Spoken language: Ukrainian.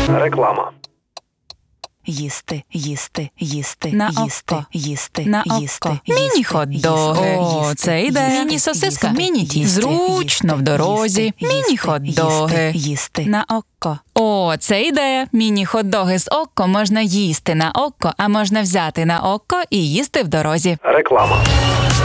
Реклама. Їсти, їсти, їсти, На їсти, око. їсти, На їсти, око. їсти, Міні-хот-доги. їсти, О, це йде. їсти, Міні-сосиска. їсти, Міні-тісто. їсти, Зручно в дорозі. їсти, Міні-хот-доги. їсти, їсти. На око. О, це ідея. Міні-хот-доги з око можна їсти на око, а можна взяти на око і їсти в дорозі. Реклама.